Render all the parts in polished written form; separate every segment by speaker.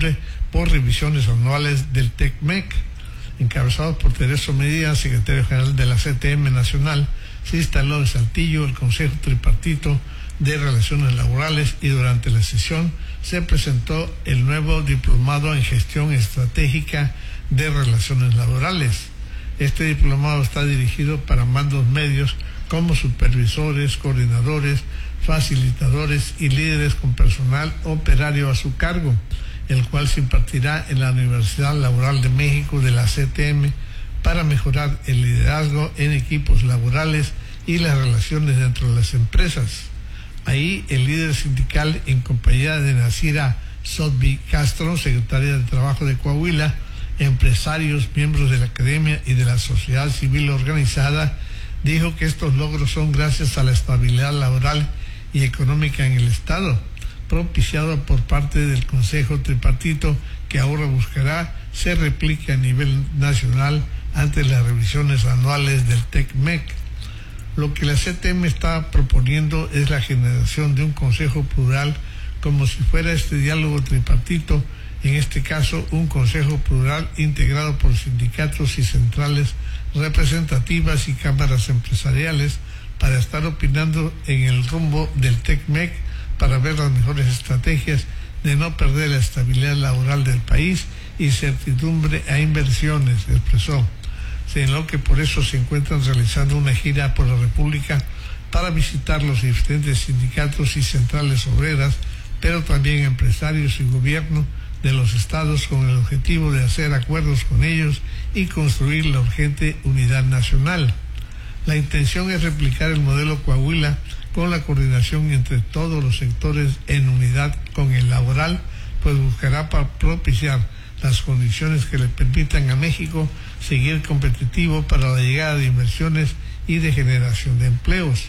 Speaker 1: incertidumbre por revisiones anuales del TECMEC. Encabezado por Tereso Medina, secretario general de la CTM Nacional, se instaló en Saltillo el Consejo Tripartito de Relaciones Laborales y durante la sesión se presentó el nuevo diplomado en Gestión Estratégica de Relaciones Laborales. Este diplomado está dirigido para mandos medios como supervisores, coordinadores, facilitadores y líderes con personal operario a su cargo, el cual se impartirá en la Universidad Laboral de México de la CTM para mejorar el liderazgo en equipos laborales y las relaciones dentro de las empresas. Ahí el líder sindical, en compañía de Nacira Sotbi Castro, secretaria de Trabajo de Coahuila, empresarios, miembros de la academia y de la sociedad civil organizada, dijo que estos logros son gracias a la estabilidad laboral y económica en el Estado, propiciado por parte del Consejo Tripartito, que ahora buscará se replique a nivel nacional ante las revisiones anuales del TECMEC. Lo que la CTM está proponiendo es la generación de un consejo plural, como si fuera este diálogo tripartito, en este caso un consejo plural integrado por sindicatos y centrales representativas y cámaras empresariales, para estar opinando en el rumbo del TECMEC, para ver las mejores estrategias de no perder la estabilidad laboral del país y certidumbre a inversiones, expresó. Señaló que por eso se encuentran realizando una gira por la República para visitar los diferentes sindicatos y centrales obreras, pero también empresarios y gobierno de los estados, con el objetivo de hacer acuerdos con ellos y construir la urgente unidad nacional. La intención es replicar el modelo Coahuila con la coordinación entre todos los sectores en unidad con el laboral, pues buscará propiciar las condiciones que le permitan a México seguir competitivo para la llegada de inversiones y de generación de empleos.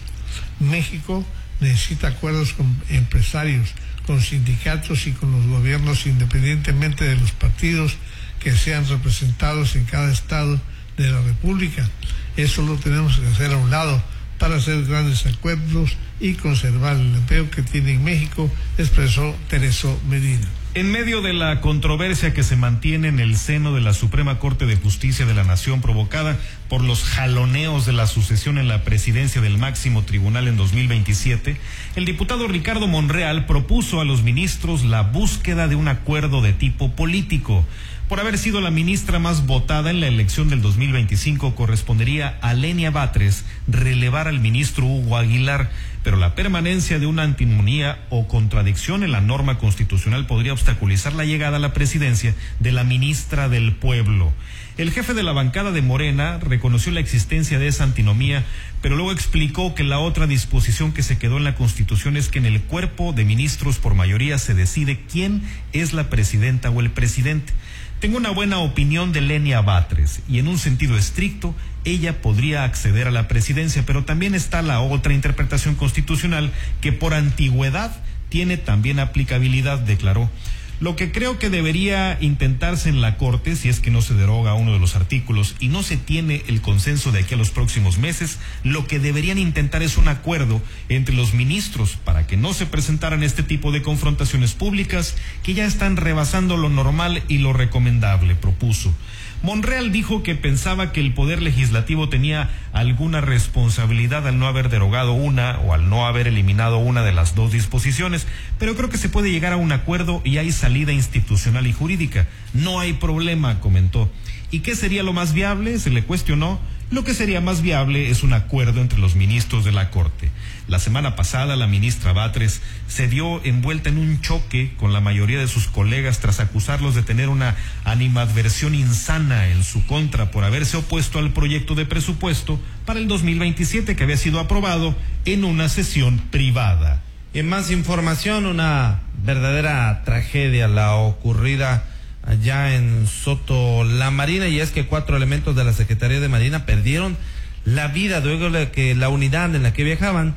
Speaker 1: México necesita acuerdos con empresarios, con sindicatos y con los gobiernos, independientemente de los partidos que sean representados en cada estado de la República. Eso lo tenemos que hacer a un lado para hacer grandes acuerdos y conservar el empleo que tiene en México, expresó Tereso Medina.
Speaker 2: En medio de la controversia que se mantiene en el seno de la Suprema Corte de Justicia de la Nación, provocada por los jaloneos de la sucesión en la presidencia del máximo tribunal en 2027, el diputado Ricardo Monreal propuso a los ministros la búsqueda de un acuerdo de tipo político. Por haber sido la ministra más votada en la elección del 2025, correspondería a Lenia Batres relevar al ministro Hugo Aguilar, pero la permanencia de una antimonía o contradicción en la norma constitucional podría obstaculizar la llegada a la presidencia de la ministra del Pueblo. El jefe de la bancada de Morena reconoció la existencia de esa antinomía, pero luego explicó que la otra disposición que se quedó en la Constitución es que en el cuerpo de ministros por mayoría se decide quién es la presidenta o el presidente. Tengo una buena opinión de Lenia Batres y en un sentido estricto ella podría acceder a la presidencia, pero también está la otra interpretación constitucional que por antigüedad tiene también aplicabilidad, declaró. Lo que creo que debería intentarse en la Corte, si es que no se deroga uno de los artículos y no se tiene el consenso de aquí a los próximos meses, lo que deberían intentar es un acuerdo entre los ministros para que no se presentaran este tipo de confrontaciones públicas que ya están rebasando lo normal y lo recomendable, propuso. Monreal dijo que pensaba que el Poder Legislativo tenía alguna responsabilidad al no haber derogado una o al no haber eliminado una de las dos disposiciones, pero creo que se puede llegar a un acuerdo y hay salida institucional y jurídica. No hay problema, comentó. ¿Y qué sería lo más viable? Se le cuestionó. Lo que sería más viable es un acuerdo entre los ministros de la Corte. La semana pasada la ministra Batres se dio envuelta en un choque con la mayoría de sus colegas tras acusarlos de tener una animadversión insana en su contra por haberse opuesto al proyecto de presupuesto para el 2027 que había sido aprobado en una sesión privada.
Speaker 3: En más información, una verdadera tragedia la ocurrida allá en Soto La Marina, y es que 4 elementos de la Secretaría de Marina perdieron la vida luego de que la unidad en la que viajaban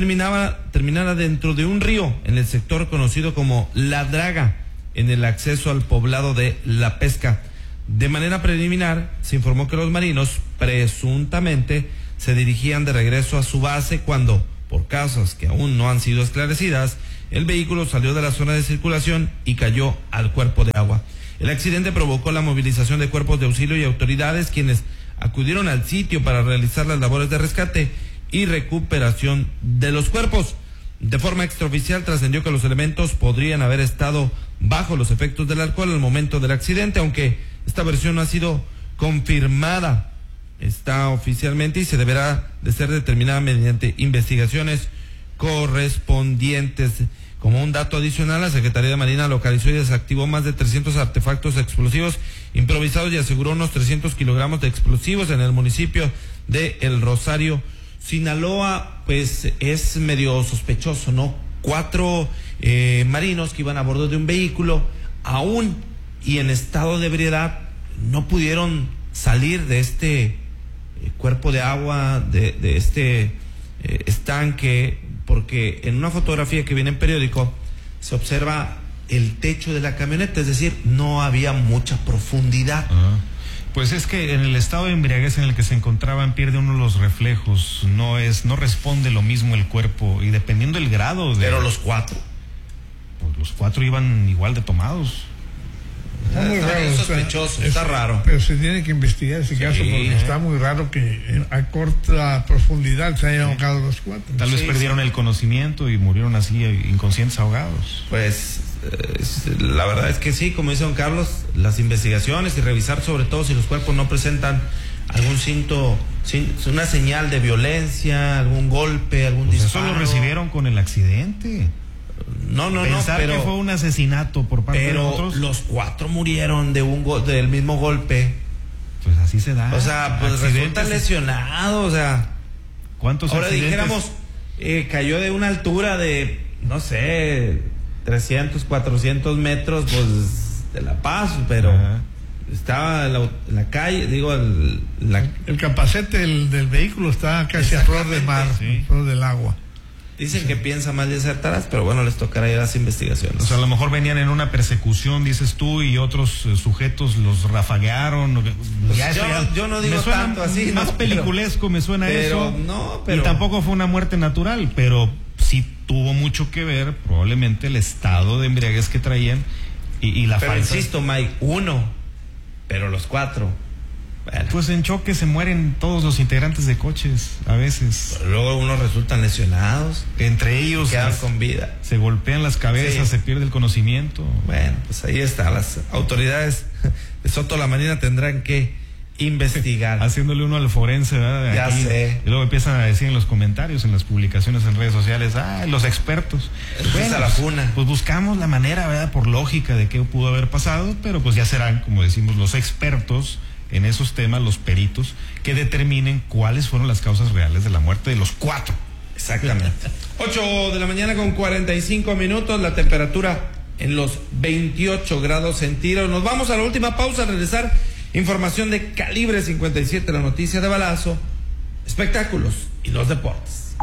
Speaker 3: terminara dentro de un río en el sector conocido como La Draga, en el acceso al poblado de La Pesca. De manera preliminar, se informó que los marinos presuntamente se dirigían de regreso a su base cuando, por causas que aún no han sido esclarecidas, el vehículo salió de la zona de circulación y cayó al cuerpo de agua. El accidente provocó la movilización de cuerpos de auxilio y autoridades, quienes acudieron al sitio para realizar las labores de rescate y recuperación de los cuerpos. De forma extraoficial trascendió que los elementos podrían haber estado bajo los efectos del alcohol al momento del accidente, aunque esta versión no ha sido confirmada. Está oficialmente y se deberá de ser determinada mediante investigaciones correspondientes. Como un dato adicional, la Secretaría de Marina localizó y desactivó más de 300 artefactos explosivos improvisados y aseguró unos 300 kilogramos de explosivos en el municipio de El Rosario, Sinaloa. Pues es medio sospechoso, ¿no? 4 marinos que iban a bordo de un vehículo, aún y en estado de ebriedad, no pudieron salir de este cuerpo de agua, de este estanque, porque en una fotografía que viene en periódico se observa el techo de la camioneta, es decir, no había mucha profundidad.
Speaker 2: Pues es que en el estado de embriaguez en el que se encontraban pierde uno los reflejos, no responde lo mismo el cuerpo, y dependiendo del grado de...
Speaker 3: Pero los 4,
Speaker 2: pues los 4 iban igual de tomados.
Speaker 1: Está muy raro,
Speaker 3: sospechoso, está raro.
Speaker 1: Pero se tiene que investigar ese caso, porque está muy raro que a corta profundidad se hayan ahogado los 4.
Speaker 2: Tal vez perdieron el conocimiento y murieron así inconscientes ahogados.
Speaker 3: Pues la verdad es que sí, como dice don Carlos, las investigaciones y revisar sobre todo si los cuerpos no presentan algún una señal de violencia, algún golpe, algún disparo.
Speaker 2: Eso lo recibieron con el accidente.
Speaker 3: No,
Speaker 2: pero que fue un asesinato por parte de otros.
Speaker 3: Los 4 murieron del mismo golpe.
Speaker 2: Pues así se da.
Speaker 3: O sea, pues resultan lesionados, o sea.
Speaker 2: ¿Cuántos
Speaker 3: ahora
Speaker 2: accidentes?
Speaker 3: Dijéramos, cayó de una altura de, no sé, 300, 400 metros, pues, de La Paz, pero estaba en la calle, digo, el
Speaker 1: capacete del vehículo está casi a flor de mar, a flor del agua.
Speaker 3: Dicen que piensa mal de acertarás, pero bueno, les tocará ir a las investigaciones.
Speaker 2: O sea, a lo mejor venían en una persecución, dices tú, y otros sujetos los rafaguearon.
Speaker 3: Pues yo no digo tanto así.
Speaker 2: Más peliculesco me suena eso.
Speaker 3: Pero
Speaker 2: y tampoco fue una muerte natural, pero sí tuvo mucho que ver, probablemente, el estado de embriaguez que traían y la falta.
Speaker 3: Pero insisto, Mike, 1, pero los 4... Bueno.
Speaker 2: Pues en choque se mueren todos los integrantes de coches, a veces.
Speaker 3: Pero luego unos resultan lesionados.
Speaker 2: Entre ellos
Speaker 3: quedan con vida.
Speaker 2: Se golpean las cabezas, se pierde el conocimiento.
Speaker 3: Bueno, pues ahí está. Las autoridades de Soto La Marina tendrán que investigar.
Speaker 2: Haciéndole uno al forense, ¿verdad?
Speaker 3: Ya sé.
Speaker 2: Y luego empiezan a decir en los comentarios, en las publicaciones en redes sociales, los expertos.
Speaker 3: Bueno, la funa.
Speaker 2: Pues buscamos la manera, ¿verdad? Por lógica de qué pudo haber pasado, pero pues ya serán, como decimos, los expertos en esos temas, los peritos, que determinen cuáles fueron las causas reales de la muerte de los 4.
Speaker 3: Exactamente. 8 de la mañana con 45 minutos, la temperatura en los 28 grados centígrados. Nos vamos a la última pausa, a regresar información de Calibre 57, la noticia de balazo, espectáculos y los deportes.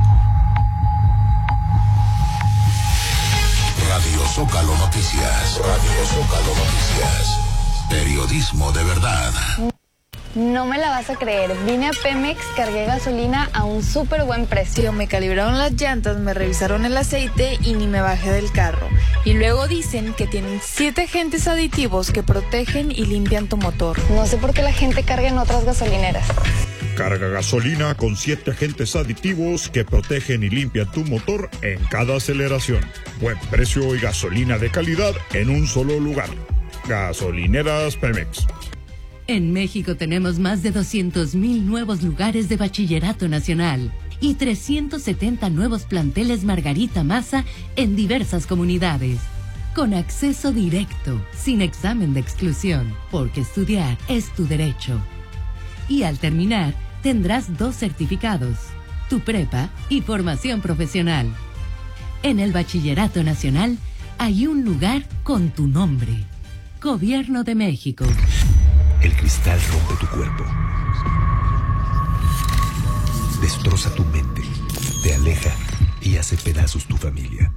Speaker 4: Radio Zócalo Noticias. Radio Zócalo Noticias. Periodismo de verdad.
Speaker 5: No me la vas a creer, vine a Pemex, cargué gasolina a un súper buen precio.
Speaker 6: Me calibraron las llantas, me revisaron el aceite y ni me bajé del carro. Y luego dicen que tienen 7 agentes aditivos que protegen y limpian tu motor.
Speaker 5: No sé por qué la gente carga en otras gasolineras.
Speaker 7: Carga gasolina con 7 agentes aditivos que protegen y limpian tu motor en cada aceleración. Buen precio y gasolina de calidad en un solo lugar. Gasolineras Pemex.
Speaker 8: En México tenemos más de 200,000 nuevos lugares de bachillerato nacional y 370 nuevos planteles Margarita Maza en diversas comunidades. Con acceso directo, sin examen de exclusión, porque estudiar es tu derecho. Y al terminar, tendrás 2 certificados, tu prepa y formación profesional. En el bachillerato nacional hay un lugar con tu nombre. Gobierno de México.
Speaker 9: El cristal rompe tu cuerpo. Destroza tu mente, te aleja y hace pedazos tu familia.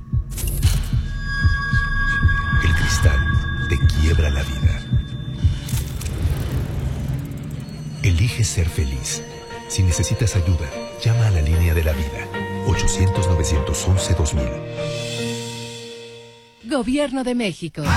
Speaker 9: El cristal te quiebra la vida. Elige ser feliz. Si necesitas ayuda, llama a la línea de la vida. 800-911-2000.
Speaker 8: Gobierno de México.